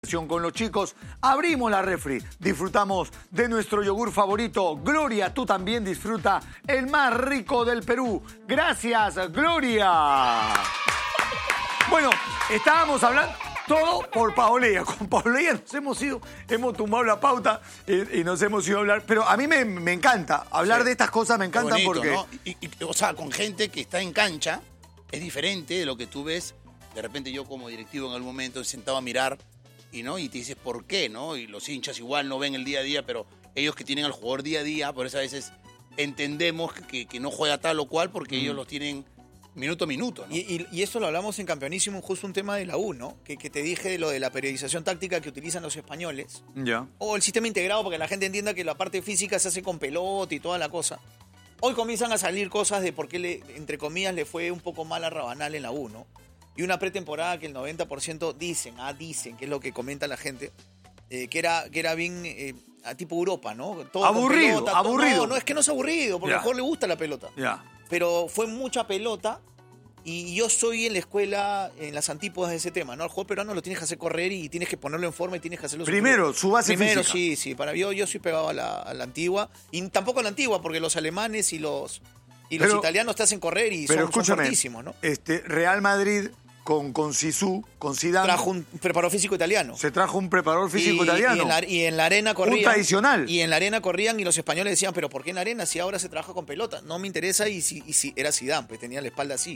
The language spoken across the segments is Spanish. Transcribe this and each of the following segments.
Con los chicos, abrimos la refri, disfrutamos de nuestro yogur favorito. Gloria, tú también disfruta el más rico del Perú. Gracias, Gloria. Bueno, estábamos hablando todo por Paoleya. Con Paoleya nos hemos tumbado la pauta y nos hemos ido a hablar. Pero a mí me encanta hablar de estas cosas, me encantan bonito, porque... ¿no? O sea, con gente que está en cancha es diferente de lo que tú ves. De repente yo como directivo en algún momento sentado a mirar y te dices por qué, ¿no? Y los hinchas igual no ven el día a día, pero ellos que tienen al jugador día a día, por eso a veces entendemos que no juega tal o cual porque ellos los tienen minuto a minuto, ¿no? Y esto lo hablamos en Campeonísimo, justo un tema de la U, ¿no? Que te dije de lo de la periodización táctica que utilizan los españoles. Ya. O el sistema integrado, porque la gente entienda que la parte física se hace con pelota y toda la cosa. Hoy comienzan a salir cosas de por qué, entre comillas, le fue un poco mal a Rabanal en la U, ¿no? Y una pretemporada que el 90% dicen, que es lo que comenta la gente, que era bien a tipo Europa, ¿no? Todo aburrido, pelota, aburrido. No, es que no es aburrido, porque al jugador le gusta la pelota. Ya. Pero fue mucha pelota y yo soy en la escuela, en las antípodas de ese tema, ¿no? Al jugador peruano lo tienes que hacer correr y tienes que ponerlo en forma y tienes que hacerlo... Primero, su base Primero, física. sí. Para yo soy pegado a la antigua. Y tampoco a la antigua, porque los alemanes y los italianos te hacen correr y son fortísimos, ¿no? Real Madrid... Con Zizou, con Zidane. Trajo un preparador físico italiano. Se trajo un preparador físico italiano. Y en la arena corrían. Un tradicional. Y en la arena corrían y los españoles decían, pero ¿por qué en la arena si ahora se trabaja con pelota? No me interesa y si era Zidane, pues tenía la espalda así.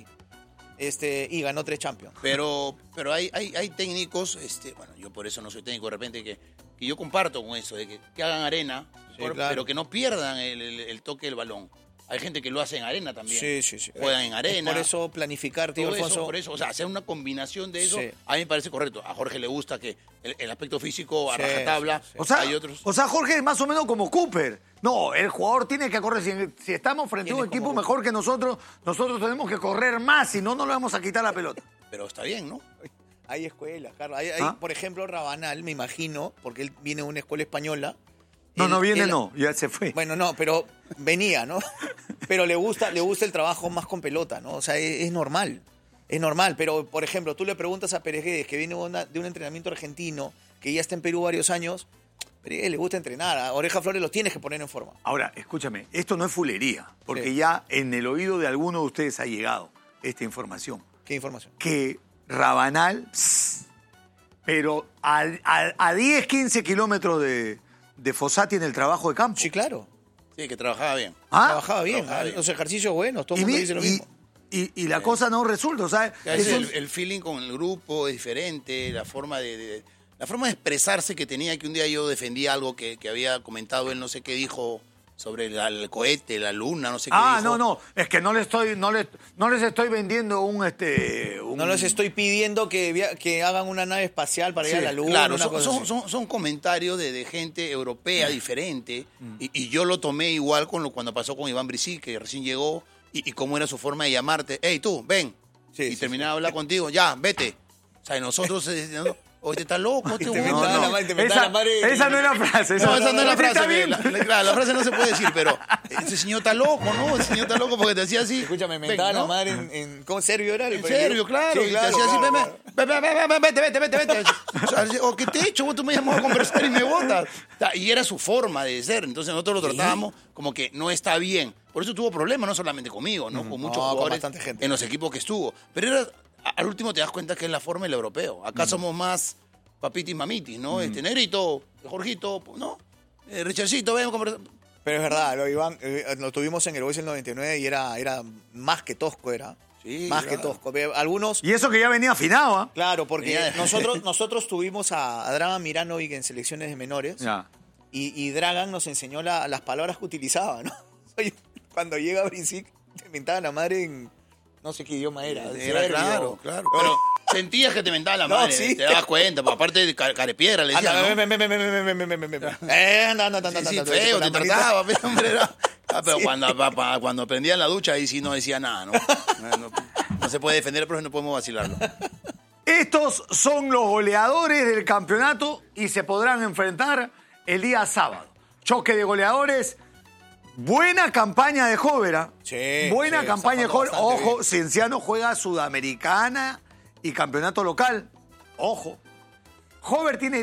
Y ganó 3 Champions. Pero hay técnicos, bueno, yo por eso no soy técnico de repente, que yo comparto con eso, de que hagan arena, claro. Pero que no pierdan el toque del balón. Hay gente que lo hace en arena también. Sí. Juegan en arena. Por eso planificar, tío Alfonso. Por eso, o sea, hacer una combinación de eso, Sí. a mí me parece correcto. A Jorge le gusta que el aspecto físico a rajatabla. O sea, hay otros. o sea, Jorge es más o menos como Cooper. No, el jugador tiene que correr. Si estamos frente a un equipo mejor que nosotros tenemos que correr más, si no, no le vamos a quitar la pelota. Pero está bien, ¿no? Hay escuelas, Carlos. Hay, ¿Ah? por ejemplo, Rabanal, me imagino, porque él viene de una escuela española. No, ya se fue. Bueno, no, pero venía, ¿no? Pero le gusta el trabajo más con pelota, ¿no? O sea, es normal. Es normal, pero, por ejemplo, tú le preguntas a Pérez Guedes, que viene de un entrenamiento argentino, que ya está en Perú varios años, Pérez Guedes le gusta entrenar. A Oreja Flores lo tienes que poner en forma. Ahora, escúchame, esto no es fulería, porque Sí. ya en el oído de alguno de ustedes ha llegado esta información. ¿Qué información? Que Rabanal, pero a 10, 15 kilómetros de Fossati en el trabajo de campo. Sí, claro. Sí, que trabajaba bien. ¿Ah? Trabajaba bien. Los ejercicios buenos, todo el mundo dice lo mismo. Y la cosa no resulta, o sea... El feeling con el grupo es diferente, la forma de expresarse que tenía, que un día yo defendía algo que había comentado él, no sé qué dijo sobre el cohete, la luna, no sé qué dijo. No, es que no les estoy vendiendo un... No les estoy pidiendo que hagan una nave espacial para ir a la luna. Claro, una cosa así. son comentarios de gente europea diferente y yo lo tomé igual cuando pasó con Iván Bricí, que recién llegó, y cómo era su forma de llamarte. Hey, tú, ven. Y terminaba de hablar contigo, ya, vete. O sea, nosotros... Oye, te estás loco, te Esa no es la frase. No, esa no es la frase. Está bien. La frase no se puede decir, pero ese señor está loco, ¿no? Ese señor está loco porque te hacía así. Escúchame, me mentaba la madre en ¿cómo serbio era? En serio, claro. Sí, y te hacía así, vete. O sea, o ¿qué te he hecho? Vos tú me llamas a conversar y me botas. Y era su forma de ser. Entonces nosotros lo tratábamos como que no está bien. Por eso tuvo problemas, no solamente conmigo, ¿no? Con muchos jugadores bastante gente. en los equipos que estuvo. Pero al último te das cuenta que es la forma del europeo. Acá somos más papitis mamitis, ¿no? Negrito, Jorgito, ¿no? Richardcito, ven a conversar. Pero es verdad, Iván, lo tuvimos en el Boys el 99 y era más que tosco, era. Sí, más que tosco. Algunos... Y eso que ya venía afinado, ¿ah? Claro, porque nosotros tuvimos a Dragan Miranovic en selecciones de menores. Ya. Y Dragan nos enseñó las palabras que utilizaba, ¿no? Cuando llega Brizic, te mentaba la madre en... No sé qué idioma era. Claro. Pero sentías que te mentaba la madre, sí. te dabas cuenta, porque aparte de carepiedra le decían, ¿no? Sí, feo, te trataba, hombre. Pero cuando aprendía en la ducha, ahí sí no decía nada, ¿no? No se puede defender, pero no podemos vacilarlo. Estos son los goleadores del campeonato y se podrán enfrentar el día sábado. Choque de goleadores. Buena campaña de Jóvera. Sí, Buena campaña de Jóvera. Ojo, bien. Cienciano juega Sudamericana y campeonato local. Ojo. Jóver tiene